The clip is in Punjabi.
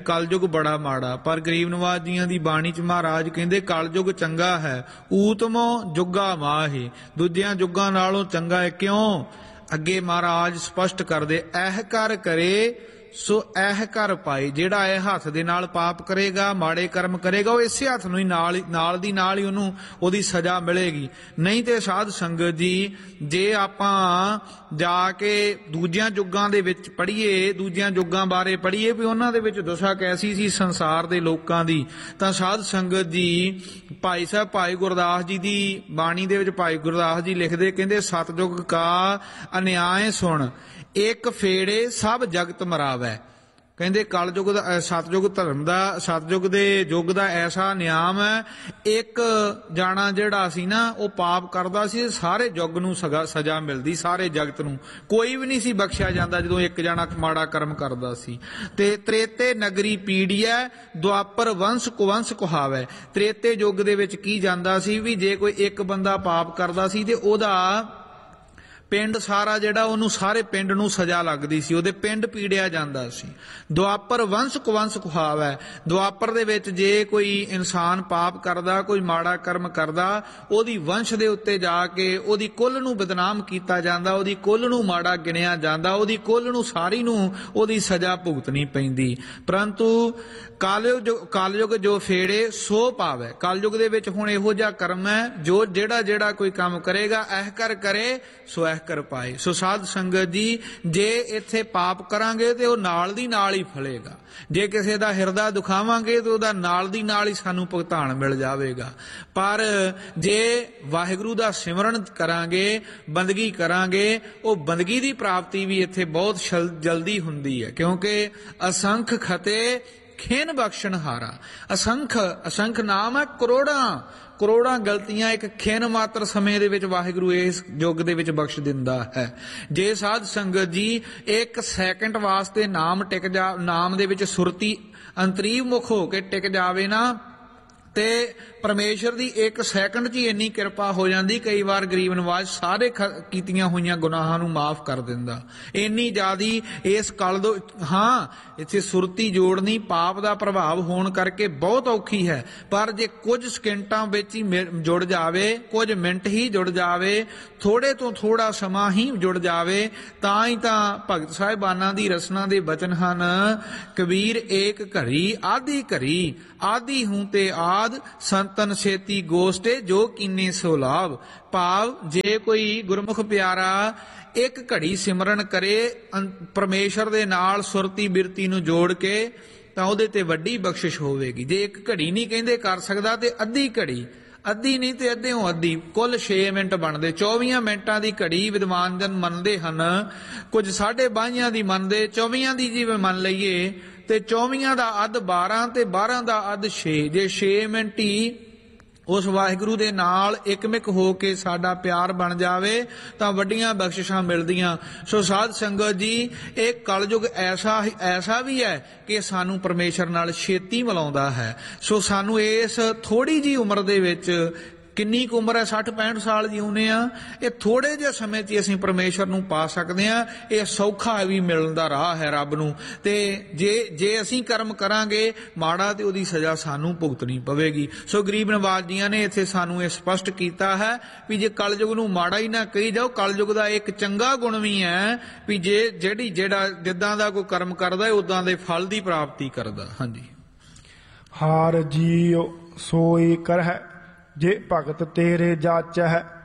कलयुग बड़ा माड़ा। पर गरीब नवाज जियां दी बाणी च महाराज कहंदे कलयुग चंगा है, ऊतमो जुगा माहे, दूजियां जुगां नालों चंगा है। क्यों? अगे महाराज स्पष्ट करदे, ऐह कर करे सो ऐह कर पाए। ਜਿਹੜਾ ਇਹ ਹੱਥ ਦੇ ਨਾਲ ਪਾਪ ਕਰੇਗਾ, ਮਾੜੇ ਕਰਮ ਕਰੇਗਾ, ਉਹ ਇਸੇ ਹੱਥ ਨੂੰ ਹੀ ਨਾਲ ਦੀ ਨਾਲ ਹੀ ਉਹਨੂੰ ਉਹਦੀ ਸਜ਼ਾ ਮਿਲੇਗੀ। ਨਹੀਂ ਤੇ ਸਾਧ ਸੰਗਤ ਜੀ, ਜੇ ਆਪਾਂ ਜਾ ਕੇ ਦੂਜਿਆਂ ਯੁੱਗਾਂ ਦੇ ਵਿੱਚ ਪੜ੍ਹੀਏ, ਦੂਜਿਆਂ ਯੁੱਗਾਂ ਬਾਰੇ ਪੜ੍ਹੀਏ ਵੀ ਉਹਨਾਂ ਦੇ ਵਿੱਚ ਦਸ਼ਾ ਕੈਸੀ ਸੀ ਸੰਸਾਰ ਦੇ ਲੋਕਾਂ ਦੀ, ਤਾਂ ਸਾਧ ਸੰਗਤ ਜੀ ਭਾਈ ਸਾਹਿਬ ਭਾਈ ਗੁਰਦਾਸ ਜੀ ਦੀ ਬਾਣੀ ਦੇ ਵਿੱਚ ਭਾਈ ਗੁਰਦਾਸ ਜੀ ਲਿਖਦੇ, ਕਹਿੰਦੇ ਸਤਜੁਗ ਕਾ ਅਨਿਆਏ ਸੁਣ, ਇੱਕ ਫੇੜੇ ਸਭ ਜਗਤ ਮਰਾਵੈ। ਕਹਿੰਦੇ ਕਲਯੁਗ ਦਾ ਸਤਜੁਗ ਧਰਮ ਦਾ, ਸਤਜੁਗ ਦੇ ਯੁੱਗ ਦਾ ਐਸਾ ਨਿਯਮ ਹੈ, ਇੱਕ ਜਾਣਾ ਜਿਹੜਾ ਸੀ ਨਾ ਉਹ ਪਾਪ ਕਰਦਾ ਸੀ, ਸਾਰੇ ਯੁੱਗ ਨੂੰ ਸਜ਼ਾ ਮਿਲਦੀ, ਸਾਰੇ ਜਗਤ ਨੂੰ ਕੋਈ ਵੀ ਨਹੀਂ ਸੀ ਬਖਸ਼ਿਆ ਜਾਂਦਾ ਜਦੋਂ ਇੱਕ ਜਾਣਾ ਮਾੜਾ ਕਰਮ ਕਰਦਾ ਸੀ। ਤੇ ਤ੍ਰੇਤੇ ਨਗਰੀ ਪੀੜੀਐ, ਦੁਆਪਰ ਵੰਸ਼ ਕੁਵੰਸ਼ ਕੁਹਾਵੈ। ਤ੍ਰੇਤੇ ਯੁੱਗ ਦੇ ਵਿੱਚ ਕੀ ਜਾਂਦਾ ਸੀ ਵੀ ਜੇ ਕੋਈ ਇੱਕ ਬੰਦਾ ਪਾਪ ਕਰਦਾ ਸੀ ਤੇ ਉਹਦਾ ਪਿੰਡ ਸਾਰਾ ਜਿਹੜਾ ਉਹਨੂੰ ਸਾਰੇ ਪਿੰਡ ਨੂੰ ਸਜ਼ਾ ਲੱਗਦੀ ਸੀ, ਉਹਦੇ ਪਿੰਡ ਪੀੜਿਆ ਜਾਂਦਾ ਸੀ। ਦੁਆਪਰ ਵੰਸ਼ ਕੁਵੰਸ਼ ਕੁਹਾਵੈ। ਦੁਆਪਰ ਦੇ ਵਿੱਚ ਜੇ ਕੋਈ ਇਨਸਾਨ ਪਾਪ ਕਰਦਾ, ਕੋਈ ਮਾੜਾ ਕਰਮ ਕਰਦਾ, ਉਹਦੀ ਵੰਸ਼ ਦੇ ਉੱਤੇ ਜਾ ਕੇ ਉਹਦੀ ਕੁੱਲ ਨੂੰ ਬਦਨਾਮ ਕੀਤਾ ਜਾਂਦਾ, ਉਹਦੀ ਕੁੱਲ ਨੂੰ ਮਾੜਾ ਗਿਣਿਆ ਜਾਂਦਾ, ਉਹਦੀ ਕੁੱਲ ਨੂੰ ਸਾਰੀ ਨੂੰ ਉਹਦੀ ਸਜ਼ਾ ਭੁਗਤਣੀ ਪੈਂਦੀ। ਪਰੰਤੂ ਕਲਯੁਗ ਜੋ ਫੇੜੇ ਸੋ ਪਾਵੈ। ਕਲਯੁਗ ਦੇ ਵਿੱਚ ਹੁਣ ਇਹੋ ਜਿਹਾ ਕਰਮ ਹੈ ਜੋ ਜਿਹੜਾ ਕੋਈ ਕੰਮ ਕਰੇਗਾ ਐਹ ਕਰ ਕਰੇ ਸੋ ਐਹ ਕਰ ਪਾਏ। ਸੋ ਸਾਧ ਸੰਗਤ ਜੀ, ਜੇ ਇੱਥੇ ਪਾਪ ਕਰਾਂਗੇ ਤੇ ਉਹ ਨਾਲ ਦੀ ਨਾਲ ਹੀ ਫਲੇਗਾ। ਜੇ ਕਿਸੇ ਦਾ ਹਿਰਦਾ ਦੁਖਾਵਾਂਗੇ ਤੇ ਉਹਦਾ ਨਾਲ ਦੀ ਨਾਲ ਹੀ ਸਾਨੂੰ ਭੁਗਤਾਨ ਮਿਲ ਜਾਵੇਗਾ। ਪਰ ਜੇ ਵਾਹਿਗੁਰੂ ਦਾ ਸਿਮਰਨ ਕਰਾਂਗੇ, ਬੰਦਗੀ ਕਰਾਂਗੇ, ਉਹ ਬੰਦਗੀ ਦੀ ਪ੍ਰਾਪਤੀ ਵੀ ਇੱਥੇ ਬਹੁਤ ਜਲਦੀ ਹੁੰਦੀ ਹੈ, ਕਿਉਂਕਿ ਅਸੰਖ ਖਤੇ ਖੇਨ ਬਖਸ਼ਣ ਹਾਰਾ। ਅਸੰਖ ਨਾਮ ਹੈ, ਕਰੋੜਾਂ ਗਲਤੀਆਂ ਇੱਕ ਖਿਣ ਮਾਤਰ ਸਮੇਂ ਦੇ ਵਿੱਚ ਵਾਹਿਗੁਰੂ ਇਸ ਯੁੱਗ ਦੇ ਵਿੱਚ ਬਖਸ਼ ਦਿੰਦਾ ਹੈ। ਜੇ ਸਾਧ ਸੰਗਤ ਜੀ ਇੱਕ ਸੈਕਿੰਡ ਵਾਸਤੇ ਨਾਮ ਦੇ ਵਿੱਚ ਸੁਰਤੀ ਅੰਤਰੀਵ ਮੁਖ ਹੋ ਕੇ ਟਿਕ ਜਾਵੇ ਨਾ, ਤੇ ਪਰਮੇਸ਼ਰ ਦੀ ਇੱਕ ਸੈਕਿੰਡ 'ਚ ਹੀ ਇੰਨੀ ਕਿਰਪਾ ਹੋ ਜਾਂਦੀ, ਕਈ ਵਾਰ ਗਰੀਬ ਨਵਾਜ਼ ਸਾਰੇ ਕੀਤੀਆਂ ਹੋਈਆਂ ਗੁਨਾਹਾਂ ਨੂੰ ਮਾਫ ਕਰ ਦਿੰਦਾ। ਇੰਨੀ ਜ਼ਿਆਦੀ ਇਸ ਕਲ ਦੋ ਹਾਂ ਇੱਥੇ ਸੁਰਤੀ ਜੋੜਨੀ ਪਾਪ ਦਾ ਪ੍ਰਭਾਵ ਹੋਣ ਕਰਕੇ ਬਹੁਤ ਔਖੀ ਹੈ। ਪਰ ਜੇ ਕੁਝ ਸਕਿੰਟਾਂ ਵਿੱਚ ਹੀ ਜੁੜ ਜਾਵੇ, ਕੁਝ ਮਿੰਟ ਹੀ ਜੁੜ ਜਾਵੇ, ਥੋੜੇ ਤੋਂ ਥੋੜਾ ਸਮਾਂ ਹੀ ਜੁੜ ਜਾਵੇ, ਤਾਂ ਹੀ ਤਾਂ ਭਗਤ ਸਾਹਿਬਾਨਾਂ ਦੀ ਰਸਨਾ ਦੇ ਬਚਨ ਹਨ, ਕਬੀਰ ਏਕ ਘੜੀ ਆਧੀ ਘੜੀ, ਆਧੀ ਹੂੰ ਤੇ ਆਦ ਸੰਤਨ ਛੇਤੀ ਗੋਸ਼ਟੇ ਜੋ ਕੀਨੇ ਸੋ ਲਾਭ। ਭਾਵ ਜੇ ਕੋਈ ਗੁਰਮੁਖ ਪਿਆਰਾ ਇੱਕ ਘੜੀ ਸਿਮਰਨ ਕਰੇ ਪਰਮੇਸ਼ਰ ਦੇ ਨਾਲ ਸੁਰਤੀ ਬਿਰਤੀ ਨੂੰ ਜੋੜ ਕੇ, ਤਾਂ ਉਹਦੇ ਤੇ ਵੱਡੀ ਬਖਸ਼ਿਸ਼ ਹੋਵੇਗੀ। ਜੇ ਇੱਕ ਘੜੀ ਨਹੀਂ ਕਹਿੰਦੇ ਕਰ ਸਕਦਾ ਤੇ ਅੱਧੀ ਘੜੀ, ਅੱਧੀ ਨਹੀਂ ਤੇ ਅੱਧਿਓਂ ਅੱਧੀ, ਕੁੱਲ 6 ਮਿੰਟ ਬਣਦੇ। 24 ਮਿੰਟਾਂ ਦੀ ਘੜੀ ਵਿਦਵਾਨ ਜਨ ਮੰਨਦੇ ਹਨ, ਕੁਝ 22.5 ਦੀ ਮੰਨਦੇ, 24 ਦੀ ਜਿਵੇਂ ਮੰਨ ਲਈਏ ਤੇ 24 ਦਾ ਅੱਧ 12 ਤੇ 12 ਦਾ ਅੱਧ 6। ਜੇ 6 ਮਿੰਟ ਹੀ ਉਸ ਵਾਹਿਗੁਰੂ ਦੇ ਨਾਲ ਇੱਕਮਿਕ ਹੋ ਕੇ ਸਾਡਾ ਪਿਆਰ ਬਣ ਜਾਵੇ ਤਾਂ ਵੱਡੀਆਂ ਬਖਸ਼ਿਸ਼ਾਂ ਮਿਲਦੀਆਂ। ਸੋ ਸਾਧ ਸੰਗਤ ਜੀ, ਇਹ ਕਲਯੁਗ ਐਸਾ ਵੀ ਹੈ ਕਿ ਸਾਨੂੰ ਪਰਮੇਸ਼ਰ ਨਾਲ ਛੇਤੀ ਮਿਲਾਉਂਦਾ ਹੈ। ਸੋ ਸਾਨੂੰ ਇਸ ਥੋੜੀ ਜੀ ਉਮਰ ਦੇ ਵਿੱਚ, ਕਿੰਨੀ ਕੁ ਉਮਰ ਹੈ, 60-65 ਸਾਲ ਜਿਉਂਦੇ ਆ, ਇਹ ਥੋੜੇ ਜਿਹੇ ਸਮੇਂ 'ਚ ਅਸੀਂ ਪਰਮੇਸ਼ਰ ਨੂੰ ਪਾ ਸਕਦੇ ਹਾਂ। ਇਹ ਸੌਖਾ ਵੀ ਮਿਲਣ ਦਾ ਰਾਹ ਹੈ ਰੱਬ ਨੂੰ। ਤੇ ਜੇ ਅਸੀਂ ਕਰਮ ਕਰਾਂਗੇ ਮਾੜਾ ਤੇ ਉਹਦੀ ਸਜ਼ਾ ਸਾਨੂੰ ਭੁਗਤਣੀ ਪਵੇਗੀ। ਸੋ ਗਰੀਬ ਨਵਾਜ਼ ਜੀਆਂ ਨੇ ਇੱਥੇ ਸਾਨੂੰ ਇਹ ਸਪਸ਼ਟ ਕੀਤਾ ਹੈ ਵੀ ਜੇ ਕਲਯੁਗ ਨੂੰ ਮਾੜਾ ਹੀ ਨਾ ਕਹੀ ਜਾਓ, ਕਲਯੁਗ ਦਾ ਇੱਕ ਚੰਗਾ ਗੁਣ ਵੀ ਹੈ ਵੀ ਜਿਹੜਾ ਜਿੱਦਾਂ ਦਾ ਕੋਈ ਕਰਮ ਕਰਦਾ ਉਦਾਂ ਦੇ ਫਲ ਦੀ ਪ੍ਰਾਪਤੀ ਕਰਦਾ। ਹਾਂਜੀ। ਹਾਰ ਜੀਉ ਸੋਈ ਕਰਹਿ, ਜੇ ਭਗਤ ਤੇਰੇ ਜਾਚੈ,